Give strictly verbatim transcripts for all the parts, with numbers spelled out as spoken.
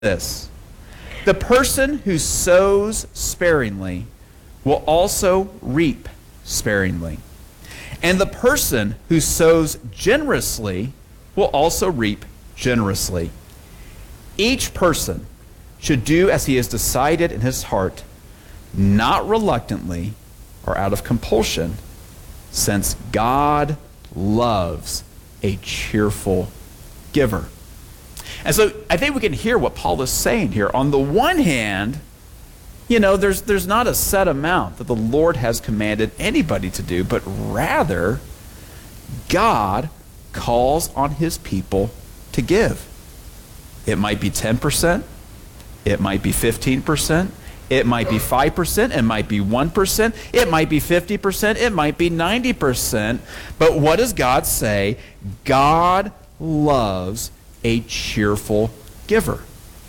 this. The person who sows sparingly will also reap sparingly. And the person who sows generously will also reap generously. Each person should do as he has decided in his heart, not reluctantly or out of compulsion, since God loves a cheerful giver. And so I think we can hear what Paul is saying here. On the one hand, you know, there's there's not a set amount that the Lord has commanded anybody to do, but rather God calls on his people to give. It might be ten percent, it might be fifteen percent, it might be five percent, it might be one percent, it might be fifty percent, it might be ninety percent. But what does God say? God loves a cheerful giver.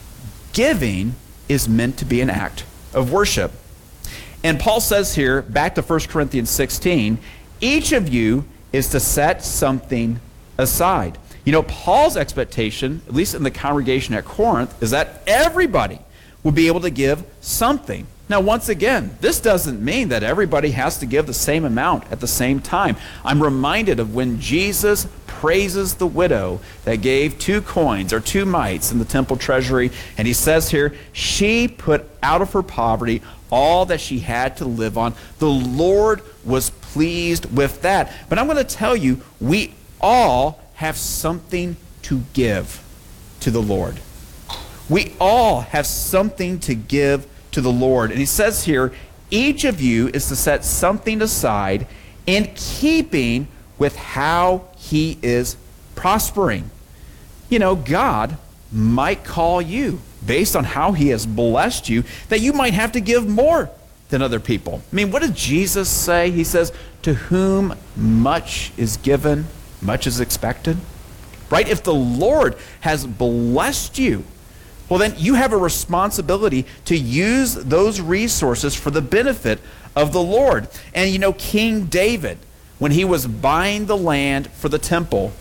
Giving is meant to be an act of worship. And Paul says here, back to First Corinthians sixteen, each of you is to set something aside. You know, Paul's expectation, at least in the congregation at Corinth, is that everybody will be able to give something. Now, once again, this doesn't mean that everybody has to give the same amount at the same time. I'm reminded of when Jesus praises the widow that gave two coins or two mites in the temple treasury, and he says here, she put out of her poverty all that she had to live on. The Lord was pleased with that. But I'm going to tell you, we all have something to give to the Lord. We all have something to give to the Lord. And he says here, each of you is to set something aside in keeping with how he is prospering. You know, God might call you, based on how he has blessed you, that you might have to give more than other people. I mean, what did Jesus say? He says, to whom much is given, much is expected. Right? If the Lord has blessed you, well, then you have a responsibility to use those resources for the benefit of the Lord. And you know, King David, when he was buying the land for the temple,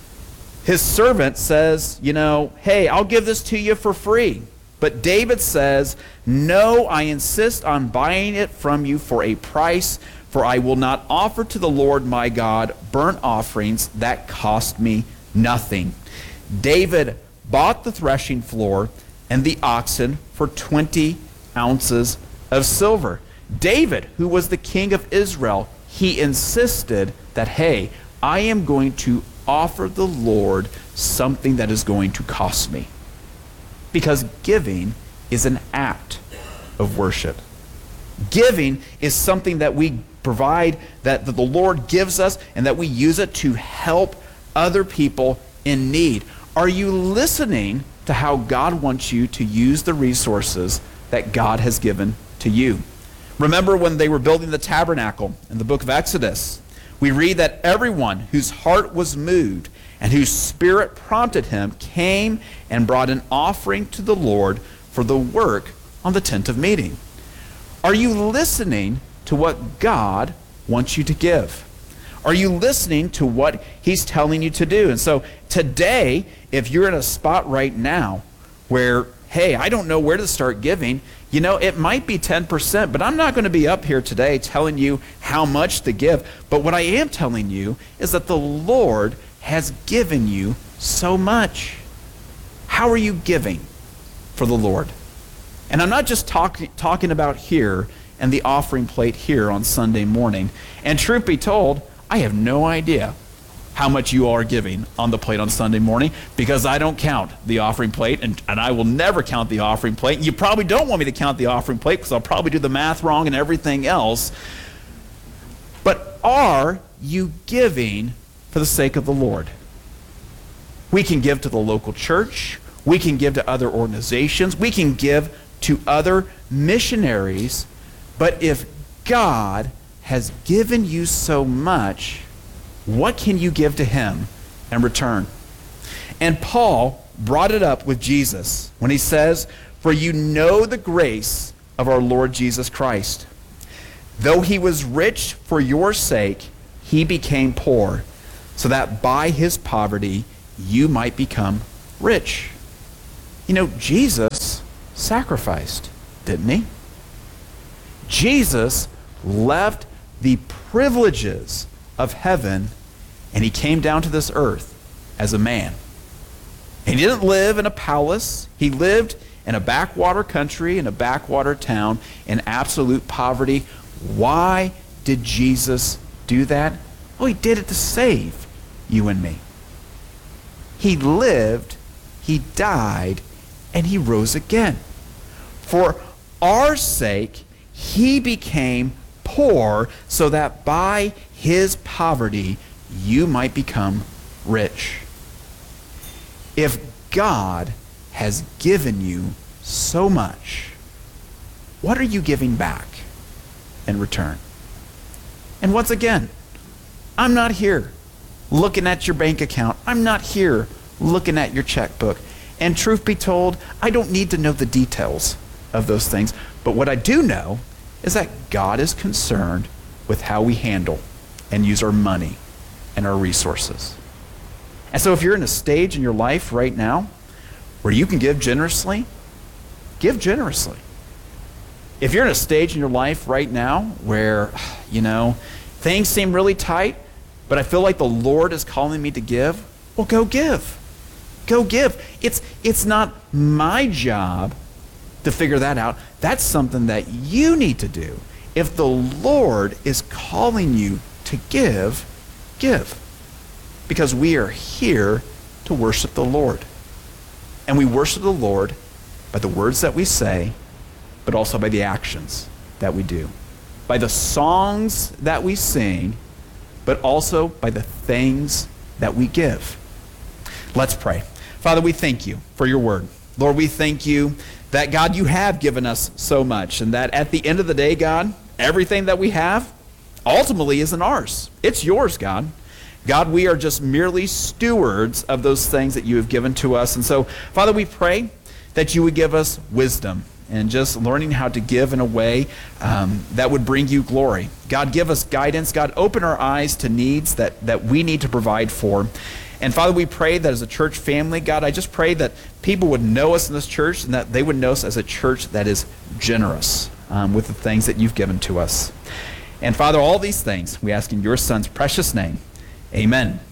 his servant says, you know, hey, I'll give this to you for free. But David says, no, I insist on buying it from you for a price, for I will not offer to the Lord my God burnt offerings that cost me nothing. David bought the threshing floor and the oxen for twenty ounces of silver. David, who was the king of Israel, he insisted that, hey, I am going to offer the Lord something that is going to cost me. Because giving is an act of worship. Giving is something that we provide, that, that the Lord gives us, and that we use it to help other people in need. Are you listening to how God wants you to use the resources that God has given to you? Remember when they were building the tabernacle in the book of Exodus, we read that everyone whose heart was moved and whose spirit prompted him came and brought an offering to the Lord for the work on the tent of meeting. Are you listening to what God wants you to give? Are you listening to what he's telling you to do? And so today, if you're in a spot right now where, hey, I don't know where to start giving, you know, it might be ten percent, but I'm not going to be up here today telling you how much to give. But what I am telling you is that the Lord has given you so much. How are you giving for the Lord? And I'm not just talk, talking about here and the offering plate here on Sunday morning. And truth be told, I have no idea how much you are giving on the plate on Sunday morning, because I don't count the offering plate, and, and I will never count the offering plate. You probably don't want me to count the offering plate because I'll probably do the math wrong and everything else. But are you giving for the sake of the Lord? We can give to the local church. We can give to other organizations. We can give to other missionaries. But if God has given you so much, what can you give to him in return? And Paul brought it up with Jesus when he says, for you know the grace of our Lord Jesus Christ. Though he was rich for your sake, he became poor, so that by his poverty you might become rich. You know, Jesus sacrificed, didn't he? Jesus left the privileges of heaven and he came down to this earth as a man. He didn't live in a palace. He lived in a backwater country, in a backwater town, in absolute poverty. Why did Jesus do that? Oh, he did it to save you and me. He lived, he died, and he rose again. For our sake, he became poor so that by his poverty you might become rich. If God has given you so much, what are you giving back in return? And once again, I'm not here looking at your bank account. I'm not here looking at your checkbook. And truth be told, I don't need to know the details of those things. But what I do know is that God is concerned with how we handle and use our money and our resources. And so if you're in a stage in your life right now where you can give generously, give generously. If you're in a stage in your life right now where, you know, things seem really tight, but I feel like the Lord is calling me to give, well, go give. Go give. It's, it's not my job to figure that out. That's something that you need to do. If the Lord is calling you to give, give. Because we are here to worship the Lord. And we worship the Lord by the words that we say, but also by the actions that we do. By the songs that we sing, but also by the things that we give. Let's pray. Father, we thank you for your word. Lord, we thank you that, God, you have given us so much, and that at the end of the day, God, everything that we have ultimately isn't ours. It's yours, God. God, we are just merely stewards of those things that you have given to us. And so, Father, we pray that you would give us wisdom and just learning how to give in a way um, that would bring you glory. God, give us guidance. God, open our eyes to needs that, that we need to provide for. And Father, we pray that as a church family, God, I just pray that people would know us in this church and that they would know us as a church that is generous um, with the things that you've given to us. And Father, all these things we ask in your Son's precious name. Amen.